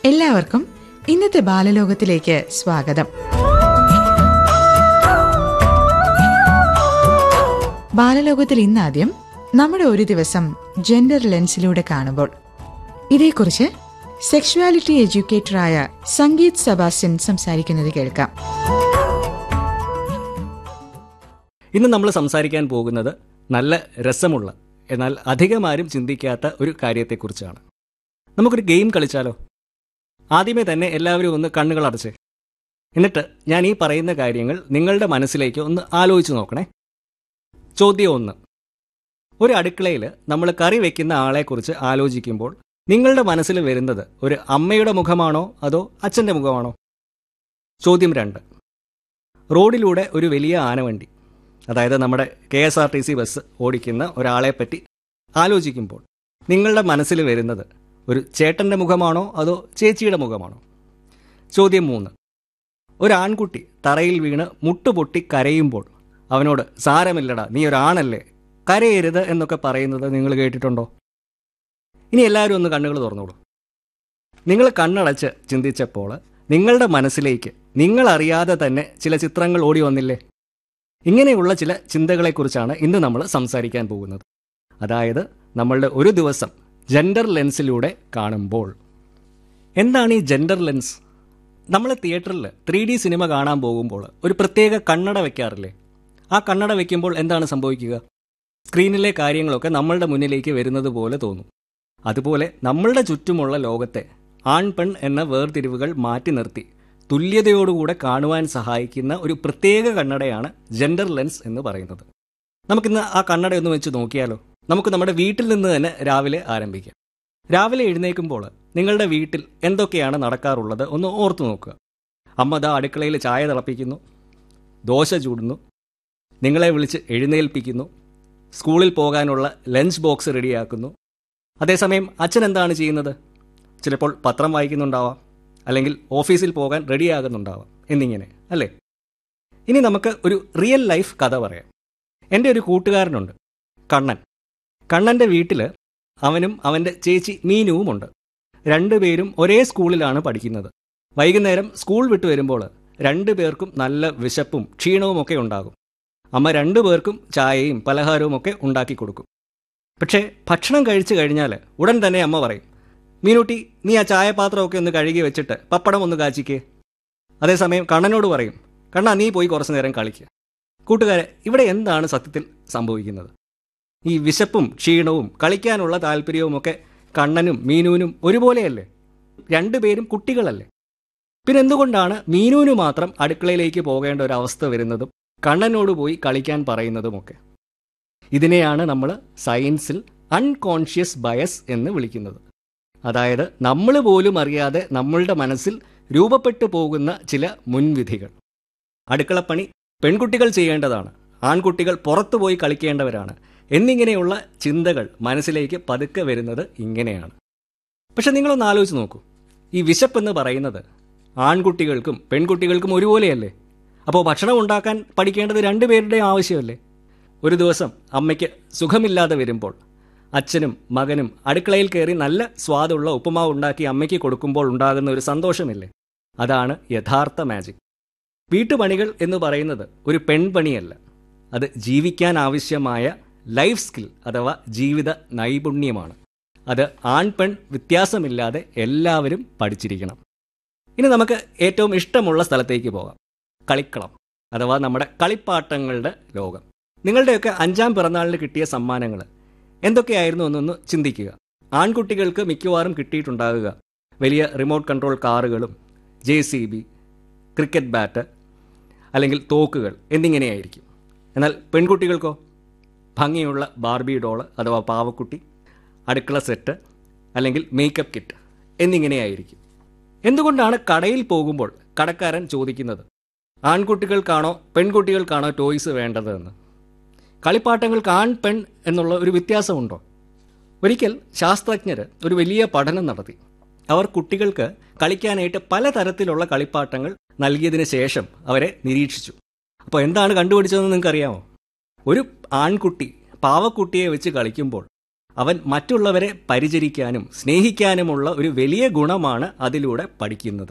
എല്ലാവർക്കും ഇന്നത്തെ ബാലലോകത്തിലേക്ക് സ്വാഗതം. ബാലലോകത്തിൽ ഇന്നാദ്യം നമ്മുടെ ഒരു ദിവസം ജെൻഡർ ലെൻസിലൂടെ കാണുമ്പോൾ ഇതേക്കുറിച്ച് സെക്ഷുവാലിറ്റി എഡ്യൂക്കേറ്ററായ സംഗീത് സെബാസ്റ്റ്യൻ സംസാരിക്കുന്നത് കേൾക്കാം. ഇന്ന് നമ്മൾ സംസാരിക്കാൻ പോകുന്നത് നല്ല രസമുള്ള എന്നാൽ അധികമാരും ചിന്തിക്കാത്ത ഒരു കാര്യത്തെക്കുറിച്ചാണ്. നമുക്കൊരു ഗെയിം കളിച്ചാലോ? ആദ്യമേ തന്നെ എല്ലാവരും ഒന്ന് കണ്ണുകൾ അടച്ചേ. എന്നിട്ട് ഞാൻ ഈ പറയുന്ന കാര്യങ്ങൾ നിങ്ങളുടെ മനസ്സിലേക്ക് ഒന്ന് ആലോചിച്ച് നോക്കണേ. ചോദ്യം 1. ഒരു അടുക്കളയിൽ നമ്മൾ കറി വെക്കുന്ന ആളെക്കുറിച്ച് ആലോചിക്കുമ്പോൾ നിങ്ങളുടെ മനസ്സിൽ വരുന്നത് ഒരു അമ്മയുടെ മുഖമാണോ അതോ അച്ഛൻ്റെ മുഖമാണോ? ചോദ്യം 2. റോഡിലൂടെ ഒരു വലിയ ആനവണ്ടി, അതായത് നമ്മുടെ KSRTC ബസ് ഓടിക്കുന്ന ഒരാളെപ്പറ്റി ആലോചിക്കുമ്പോൾ നിങ്ങളുടെ മനസ്സിൽ വരുന്നത് ഒരു ചേട്ടൻ്റെ മുഖമാണോ അതോ ചേച്ചിയുടെ മുഖമാണോ? ചോദ്യം 3. ഒരു ആൺകുട്ടി തറയിൽ വീണ് മുട്ടുപൊട്ടി കരയുമ്പോൾ അവനോട് സാരമില്ലടാ, നീ ഒരാണല്ലേ, കരയരുത് എന്നൊക്കെ പറയുന്നത് നിങ്ങൾ കേട്ടിട്ടുണ്ടോ? ഇനി എല്ലാവരും ഒന്ന് കണ്ണുകൾ തുറന്നോളൂ. നിങ്ങൾ കണ്ണടച്ച് ചിന്തിച്ചപ്പോൾ നിങ്ങളുടെ മനസ്സിലേക്ക് നിങ്ങളറിയാതെ തന്നെ ചില ചിത്രങ്ങൾ ഓടി വന്നില്ലേ? ഇങ്ങനെയുള്ള ചില ചിന്തകളെക്കുറിച്ചാണ് ഇന്ന് നമ്മൾ സംസാരിക്കാൻ പോകുന്നത്. അതായത് നമ്മളുടെ ഒരു ദിവസം ജെൻഡർ ലെൻസിലൂടെ കാണുമ്പോൾ. എന്താണ് ഈ ജെൻഡർ ലെൻസ്? നമ്മൾ തിയേറ്ററിൽ 3D സിനിമ കാണാൻ പോകുമ്പോൾ ഒരു പ്രത്യേക കണ്ണട വെക്കാറില്ലേ? ആ കണ്ണട വെക്കുമ്പോൾ എന്താണ് സംഭവിക്കുക? സ്ക്രീനിലെ കാര്യങ്ങളൊക്കെ നമ്മളുടെ മുന്നിലേക്ക് വരുന്നത് പോലെ തോന്നും. അതുപോലെ നമ്മളുടെ ചുറ്റുമുള്ള ലോകത്തെ ആൺ പെൺ എന്ന വേർതിരിവുകൾ മാറ്റി നിർത്തി തുല്യതയോടുകൂടെ കാണുവാൻ സഹായിക്കുന്ന ഒരു പ്രത്യേക കണ്ണടയാണ് ജെൻഡർ ലെൻസ് എന്ന് പറയുന്നത്. നമുക്കിന്ന് ആ കണ്ണടയൊന്ന് വെച്ച് നോക്കിയാലോ? നമുക്ക് നമ്മുടെ വീട്ടിൽ നിന്ന് തന്നെ രാവിലെ ആരംഭിക്കാം. രാവിലെ എഴുന്നേൽക്കുമ്പോൾ നിങ്ങളുടെ വീട്ടിൽ എന്തൊക്കെയാണ് നടക്കാറുള്ളത് ഒന്ന് ഓർത്തു നോക്കുക. അമ്മ ദാ അടുക്കളയിൽ ചായ തിളപ്പിക്കുന്നു, ദോശ ചൂടുന്നു, നിങ്ങളെ വിളിച്ച് എഴുന്നേൽപ്പിക്കുന്നു, സ്കൂളിൽ പോകാനുള്ള ലഞ്ച് ബോക്സ് റെഡിയാക്കുന്നു. അതേസമയം അച്ഛൻ എന്താണ് ചെയ്യുന്നത്? ചിലപ്പോൾ പത്രം വായിക്കുന്നുണ്ടാവാം, അല്ലെങ്കിൽ ഓഫീസിൽ പോകാൻ റെഡിയാകുന്നുണ്ടാവാം, എന്നിങ്ങനെ അല്ലേ? ഇനി നമുക്ക് ഒരു റിയൽ ലൈഫ് കഥ പറയാം. എൻ്റെ ഒരു കൂട്ടുകാരനുണ്ട്, കണ്ണൻ. കണ്ണൻ്റെ വീട്ടിൽ അവനും അവൻ്റെ ചേച്ചി മീനുവുമുണ്ട്. രണ്ടുപേരും ഒരേ സ്കൂളിലാണ് പഠിക്കുന്നത്. വൈകുന്നേരം സ്കൂൾ വിട്ടു വരുമ്പോൾ രണ്ടുപേർക്കും നല്ല വിശപ്പും ക്ഷീണവുമൊക്കെ ഉണ്ടാകും. അമ്മ രണ്ടുപേർക്കും ചായയും പലഹാരവും ഒക്കെ ഉണ്ടാക്കി കൊടുക്കും. പക്ഷേ ഭക്ഷണം കഴിച്ചു കഴിഞ്ഞാൽ ഉടൻ തന്നെ അമ്മ പറയും, മീനൂട്ടി, നീ ആ ചായപാത്രമൊക്കെ ഒന്ന് കഴുകി വെച്ചിട്ട് പപ്പടം ഒന്ന് കാച്ചിക്കേ. അതേസമയം കണ്ണനോട് പറയും, കണ്ണാ നീ പോയി കുറച്ചു നേരം കളിക്കുക. കൂട്ടുകാരെ, ഇവിടെ എന്താണ് സത്യത്തിൽ സംഭവിക്കുന്നത്? ഈ വിശപ്പും ക്ഷീണവും കളിക്കാനുള്ള താല്പര്യവുമൊക്കെ കണ്ണനും മീനുവിനും ഒരുപോലെയല്ലേ? രണ്ടുപേരും കുട്ടികളല്ലേ? പിന്നെ എന്തുകൊണ്ടാണ് മീനുവിന് മാത്രം അടുക്കളയിലേക്ക് പോകേണ്ട ഒരു അവസ്ഥ വരുന്നതും കണ്ണനോട് പോയി കളിക്കാൻ പറയുന്നതുമൊക്കെ? ഇതിനെയാണ് നമ്മൾ സയൻസിൽ അൺകോൺഷ്യസ് ബയസ് എന്ന് വിളിക്കുന്നത്. അതായത് നമ്മൾ പോലും അറിയാതെ നമ്മളുടെ മനസ്സിൽ രൂപപ്പെട്ടു പോകുന്ന ചില മുൻവിധികൾ. അടുക്കളപ്പണി പെൺകുട്ടികൾ ചെയ്യേണ്ടതാണ്, ആൺകുട്ടികൾ പുറത്തുപോയി കളിക്കേണ്ടവരാണ് എന്നിങ്ങനെയുള്ള ചിന്തകൾ മനസ്സിലേക്ക് പതുക്കെ വരുന്നത് ഇങ്ങനെയാണ്. പക്ഷെ നിങ്ങളൊന്ന് ആലോചിച്ച് നോക്കൂ, ഈ വിശപ്പെന്ന് പറയുന്നത് ആൺകുട്ടികൾക്കും പെൺകുട്ടികൾക്കും ഒരുപോലെയല്ലേ? അപ്പോൾ ഭക്ഷണം ഉണ്ടാക്കാൻ പഠിക്കേണ്ടത് രണ്ടുപേരുടെയും ആവശ്യമല്ലേ? ഒരു ദിവസം അമ്മയ്ക്ക് സുഖമില്ലാതെ വരുമ്പോൾ അച്ഛനും മകനും അടുക്കളയിൽ കയറി നല്ല സ്വാദുള്ള ഉപ്പുമാവ് ഉണ്ടാക്കി അമ്മയ്ക്ക് കൊടുക്കുമ്പോൾ ഉണ്ടാകുന്ന ഒരു സന്തോഷമില്ലേ? അതാണ് യഥാർത്ഥ മാജിക്. വീട്ടുപണികൾ എന്ന് പറയുന്നത് ഒരു പെൺപണിയല്ല, അത് ജീവിക്കാൻ ആവശ്യമായ ലൈഫ് സ്കിൽ അഥവാ ജീവിത നൈപുണ്യമാണ്. അത് ആൺ പെൺ വ്യത്യാസമില്ലാതെ എല്ലാവരും പഠിച്ചിരിക്കണം. ഇനി നമുക്ക് ഏറ്റവും ഇഷ്ടമുള്ള സ്ഥലത്തേക്ക് പോകാം, കളിക്കളം അഥവാ നമ്മുടെ കളിപ്പാട്ടങ്ങളുടെ ലോകം. നിങ്ങളുടെയൊക്കെ 5ാം പിറന്നാളിന് കിട്ടിയ സമ്മാനങ്ങൾ എന്തൊക്കെയായിരുന്നു എന്നൊന്ന് ചിന്തിക്കുക. ആൺകുട്ടികൾക്ക് മിക്കവാറും കിട്ടിയിട്ടുണ്ടാകുക വലിയ റിമോട്ട് കൺട്രോൾ കാറുകളും JCB, ക്രിക്കറ്റ് ബാറ്റ് അല്ലെങ്കിൽ തോക്കുകൾ എന്നിങ്ങനെയായിരിക്കും. എന്നാൽ പെൺകുട്ടികൾക്കോ ഭംഗിയുള്ള ബാർബി ഡോള് അഥവാ പാവക്കുട്ടി, അടുക്കള സെറ്റ് അല്ലെങ്കിൽ മേക്കപ്പ് കിറ്റ് എന്നിങ്ങനെയായിരിക്കും. എന്തുകൊണ്ടാണ് കടയിൽ പോകുമ്പോൾ കടക്കാരൻ ചോദിക്കുന്നത് ആൺകുട്ടികൾക്കാണോ പെൺകുട്ടികൾക്കാണോ ടോയ്സ് വേണ്ടതെന്ന്? കളിപ്പാട്ടങ്ങൾക്ക് ആൺ പെൺ എന്നുള്ള ഒരു വ്യത്യാസമുണ്ടോ? ഒരിക്കൽ ശാസ്ത്രജ്ഞർ ഒരു വലിയ പഠനം നടത്തി. അവർ കുട്ടികൾക്ക് കളിക്കാനായിട്ട് പലതരത്തിലുള്ള കളിപ്പാട്ടങ്ങൾ നൽകിയതിന് ശേഷം അവരെ നിരീക്ഷിച്ചു. അപ്പോൾ എന്താണ് കണ്ടുപിടിച്ചതെന്ന് നിങ്ങൾക്കറിയാമോ? ഒരു ആൺകുട്ടി പാവക്കുട്ടിയെ വെച്ച് കളിക്കുമ്പോൾ അവൻ മറ്റുള്ളവരെ പരിചരിക്കാനും സ്നേഹിക്കാനുമുള്ള ഒരു വലിയ ഗുണമാണ് അതിലൂടെ പഠിക്കുന്നത്.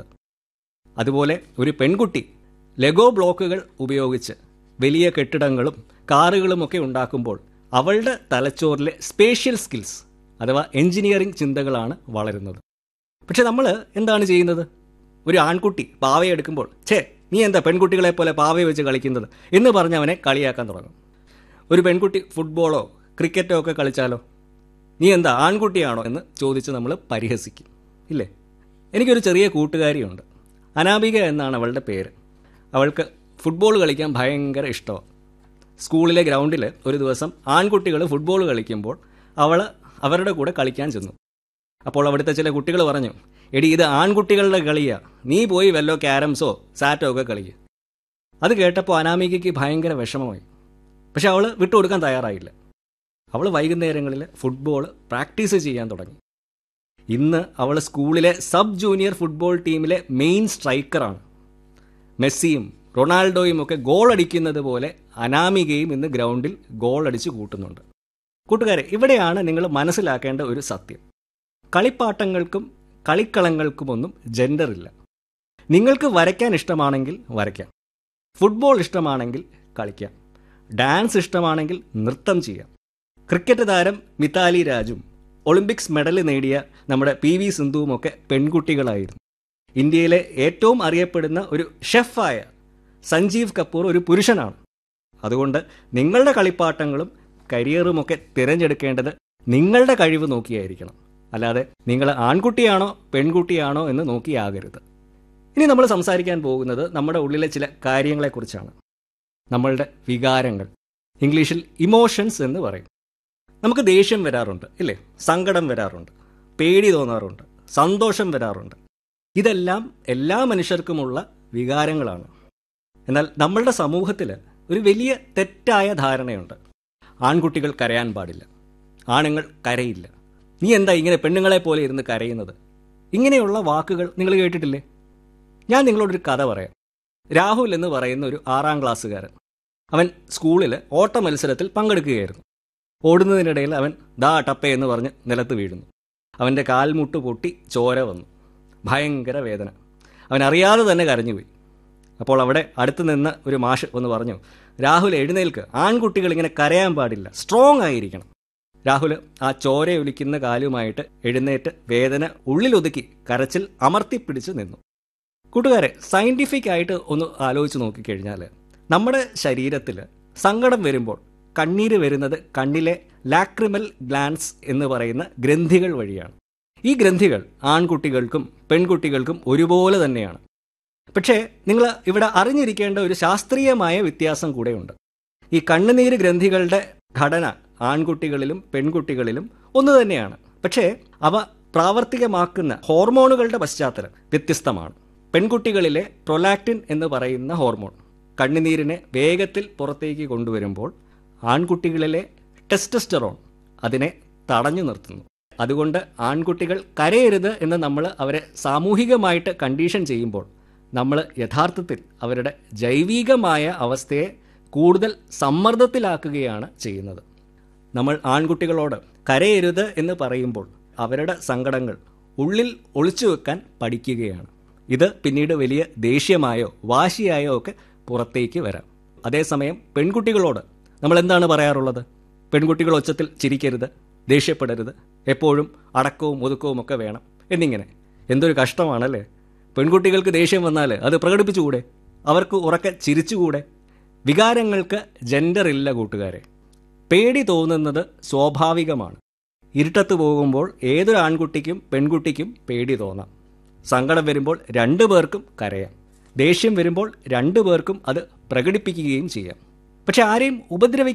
അതുപോലെ ഒരു പെൺകുട്ടി ലെഗോ ബ്ലോക്കുകൾ ഉപയോഗിച്ച് വലിയ കെട്ടിടങ്ങളും കാറുകളുമൊക്കെ ഉണ്ടാക്കുമ്പോൾ അവളുടെ തലച്ചോറിലെ സ്പേഷ്യൽ സ്കിൽസ് അഥവാ എഞ്ചിനീയറിംഗ് ചിന്തകളാണ് വളരുന്നത്. പക്ഷെ നമ്മൾ എന്താണ് ചെയ്യുന്നത്? ഒരു ആൺകുട്ടി പാവയെടുക്കുമ്പോൾ നീ എന്താ പെൺകുട്ടികളെ പോലെ പാവയെ വെച്ച് കളിക്കുന്നത് എന്ന് പറഞ്ഞ് അവനെ കളിയാക്കാൻ തുടങ്ങും. ഒരു പെൺകുട്ടി ഫുട്ബോളോ ക്രിക്കറ്റോ ഒക്കെ കളിച്ചാലോ നീ എന്താ ആൺകുട്ടിയാണോ എന്ന് ചോദിച്ച് നമ്മൾ പരിഹസിക്കും, ഇല്ലേ? എനിക്കൊരു ചെറിയ കൂട്ടുകാരിയുണ്ട്, അനാമിക എന്നാണ് അവളുടെ പേര്. അവൾക്ക് ഫുട്ബോൾ കളിക്കാൻ ഭയങ്കര ഇഷ്ടമാണ്. സ്കൂളിലെ ഗ്രൗണ്ടിൽ ഒരു ദിവസം ആൺകുട്ടികൾ ഫുട്ബോൾ കളിക്കുമ്പോൾ അവൾ അവരുടെ കൂടെ കളിക്കാൻ ചെന്നു. അപ്പോൾ അവിടുത്തെ ചില കുട്ടികൾ പറഞ്ഞു, എടി ഇത് ആൺകുട്ടികളുടെ കളിയാ, നീ പോയി വല്ലോ ക്യാരംസോ സാറ്റോ ഒക്കെ കളിക്കുക. അത് കേട്ടപ്പോൾ അനാമികയ്ക്ക് ഭയങ്കര വിഷമമായി. പക്ഷെ അവൾ വിട്ടുകൊടുക്കാൻ തയ്യാറായില്ല. അവൾ വൈകുന്നേരങ്ങളിൽ ഫുട്ബോൾ പ്രാക്ടീസ് ചെയ്യാൻ തുടങ്ങി. ഇന്ന് അവൾ സ്കൂളിലെ സബ് ജൂനിയർ ഫുട്ബോൾ ടീമിലെ മെയിൻ സ്ട്രൈക്കറാണ്. മെസ്സിയും റൊണാൾഡോയും ഒക്കെ ഗോൾ അടിക്കുന്നത് പോലെ അനാമികയും ഇന്ന് ഗ്രൗണ്ടിൽ ഗോൾ അടിച്ച് കൂട്ടുന്നുണ്ട്. കൂട്ടുകാരെ, ഇവിടെയാണ് നിങ്ങൾ മനസ്സിലാക്കേണ്ട ഒരു സത്യം. കളിപ്പാട്ടങ്ങൾക്കും കളിക്കളങ്ങൾക്കുമൊന്നും ജെൻഡറില്ല. നിങ്ങൾക്ക് വരയ്ക്കാൻ ഇഷ്ടമാണെങ്കിൽ വരയ്ക്കാം, ഫുട്ബോൾ ഇഷ്ടമാണെങ്കിൽ കളിക്കാം, ഡാൻസ് ഇഷ്ടമാണെങ്കിൽ നൃത്തം ചെയ്യാം. ക്രിക്കറ്റ് താരം മിതാലി രാജും ഒളിമ്പിക്സ് മെഡൽ നേടിയ നമ്മുടെ PV സിന്ധുവുമൊക്കെ പെൺകുട്ടികളായിരുന്നു. ഇന്ത്യയിലെ ഏറ്റവും അറിയപ്പെടുന്ന ഒരു ഷെഫായ സഞ്ജീവ് കപൂർ ഒരു പുരുഷനാണ്. അതുകൊണ്ട് നിങ്ങളുടെ കളിപ്പാട്ടങ്ങളും കരിയറുമൊക്കെ തിരഞ്ഞെടുക്കേണ്ടത് നിങ്ങളുടെ കഴിവ് നോക്കിയായിരിക്കണം, അല്ലാതെ നിങ്ങൾ ആൺകുട്ടിയാണോ പെൺകുട്ടിയാണോ എന്ന് നോക്കിയാകരുത്. ഇനി നമ്മൾ സംസാരിക്കാൻ പോകുന്നത് നമ്മുടെ ഉള്ളിലെ ചില കാര്യങ്ങളെക്കുറിച്ചാണ്. നമ്മളുടെ വികാരങ്ങൾ, ഇംഗ്ലീഷിൽ ഇമോഷൻസ് എന്ന് പറയും. നമുക്ക് ദേഷ്യം വരാറുണ്ട്, ഇല്ലേ? സങ്കടം വരാറുണ്ട്, പേടി തോന്നാറുണ്ട്, സന്തോഷം വരാറുണ്ട്. ഇതെല്ലാം എല്ലാ മനുഷ്യർക്കുമുള്ള വികാരങ്ങളാണ്. എന്നാൽ നമ്മളുടെ സമൂഹത്തിൽ ഒരു വലിയ തെറ്റായ ധാരണയുണ്ട്. ആൺകുട്ടികൾ കരയാൻ പാടില്ല, ആണുങ്ങൾ കരയില്ല, നീ എന്താ ഇങ്ങനെ പെണ്ണുങ്ങളെ പോലെ ഇരുന്ന് കരയുന്നത്, ഇങ്ങനെയുള്ള വാക്കുകൾ നിങ്ങൾ കേട്ടിട്ടില്ലേ? ഞാൻ നിങ്ങളോടൊരു കഥ പറയാം. രാഹുൽ എന്ന് പറയുന്ന ഒരു 6ാം ക്ലാസ്സുകാരൻ. അവൻ സ്കൂളിൽ ഓട്ട മത്സരത്തിൽ പങ്കെടുക്കുകയായിരുന്നു. ഓടുന്നതിനിടയിൽ അവൻ ദാ ടപ്പേ എന്ന് പറഞ്ഞ് നിലത്ത് വീഴുന്നു. അവൻ്റെ കാൽമുട്ട് പൊട്ടി ചോര വന്നു. ഭയങ്കര വേദന. അവൻ അറിയാതെ തന്നെ കരഞ്ഞുപോയി. അപ്പോൾ അവിടെ അടുത്ത് നിന്ന് ഒരു മാഷ് ഒന്ന് പറഞ്ഞു, രാഹുൽ എഴുന്നേൽക്ക്, ആൺകുട്ടികൾ ഇങ്ങനെ കരയാൻ പാടില്ല, സ്ട്രോങ് ആയിരിക്കണം. രാഹുൽ ആ ചോരയൊലിക്കുന്ന കാലുമായിട്ട് എഴുന്നേറ്റ് വേദന ഉള്ളിലൊതുക്കി കരച്ചിൽ അമർത്തിപ്പിടിച്ച് നിന്നു. കൂട്ടുകാരെ, സയൻറ്റിഫിക് ആയിട്ട് ഒന്ന് ആലോചിച്ച് നോക്കിക്കഴിഞ്ഞാൽ നമ്മുടെ ശരീരത്തിൽ സങ്കടം വരുമ്പോൾ കണ്ണീര് വരുന്നത് കണ്ണിലെ ലാക്രിമൽ ഗ്ലാൻസ് എന്ന് പറയുന്ന ഗ്രന്ഥികൾ വഴിയാണ്. ഈ ഗ്രന്ഥികൾ ആൺകുട്ടികൾക്കും പെൺകുട്ടികൾക്കും ഒരുപോലെ തന്നെയാണ്. പക്ഷേ നിങ്ങൾ ഇവിടെ അറിഞ്ഞിരിക്കേണ്ട ഒരു ശാസ്ത്രീയമായ വ്യത്യാസം കൂടെയുണ്ട്. ഈ കണ്ണുനീര് ഗ്രന്ഥികളുടെ ഘടന ആൺകുട്ടികളിലും പെൺകുട്ടികളിലും ഒന്ന് തന്നെയാണ്. പക്ഷേ അവ പ്രാവർത്തികമാക്കുന്ന ഹോർമോണുകളുടെ പശ്ചാത്തലം വ്യത്യസ്തമാണ്. പെൺകുട്ടികളിലെ പ്രൊലാക്റ്റിൻ എന്ന് പറയുന്ന ഹോർമോൺ കണ്ണുനീരിനെ വേഗത്തിൽ പുറത്തേക്ക് കൊണ്ടുവരുമ്പോൾ ആൺകുട്ടികളിലെ ടെസ്റ്റസ്റ്ററോൺ അതിനെ തടഞ്ഞു നിർത്തുന്നു. അതുകൊണ്ട് ആൺകുട്ടികൾ കരയരുത് എന്ന് നമ്മൾ അവരെ സാമൂഹികമായിട്ട് കണ്ടീഷൻ ചെയ്യുമ്പോൾ നമ്മൾ യഥാർത്ഥത്തിൽ അവരുടെ ജൈവികമായ അവസ്ഥയെ കൂടുതൽ സമ്മർദ്ദത്തിലാക്കുകയാണ് ചെയ്യുന്നത്. നമ്മൾ ആൺകുട്ടികളോട് കരയരുത് എന്ന് പറയുമ്പോൾ അവരുടെ സങ്കടങ്ങൾ ഉള്ളിൽ ഒളിച്ചു വെക്കാൻ പഠിക്കുകയാണ്. ഇത് പിന്നീട് വലിയ ദേഷ്യമായോ വാശിയായോ ഒക്കെ പുറത്തേക്ക് വരാം. അതേസമയം പെൺകുട്ടികളോട് നമ്മൾ എന്താണ് പറയാറുള്ളത്? പെൺകുട്ടികൾ ഒച്ചത്തിൽ ചിരിക്കരുത്, ദേഷ്യപ്പെടരുത്, എപ്പോഴും അടക്കവും ഒതുക്കവും ഒക്കെ വേണം എന്നിങ്ങനെ. എന്തൊരു കഷ്ടമാണല്ലേ! പെൺകുട്ടികൾക്ക് ദേഷ്യം വന്നാൽ അത് പ്രകടിപ്പിച്ചുകൂടെ? അവർക്ക് ഉറക്കെ ചിരിച്ചുകൂടെ? വികാരങ്ങൾക്ക് ജെൻഡർ ഇല്ല കൂട്ടുകാരെ. പേടി തോന്നുന്നത് സ്വാഭാവികമാണ്. ഇരുട്ടത്ത് പോകുമ്പോൾ ഏതൊരു ആൺകുട്ടിക്കും പെൺകുട്ടിക്കും പേടി തോന്നാം. സങ്കടം വരുമ്പോൾ 2 പേർക്കും കരയാം. ദേഷ്യം വരുമ്പോൾ 2 പേർക്കും അത് പ്രകടിപ്പിക്കുകയും ചെയ്യാം. പക്ഷെ ആരെയും ഉപദ്രവിക്കാൻ